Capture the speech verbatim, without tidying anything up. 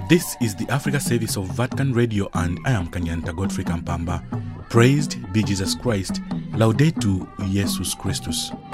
This is the Africa service of Vatican Radio, and I am Kanyanta Godfrey Kampamba. Praised be Jesus Christ. Laudetur Jesus Christus.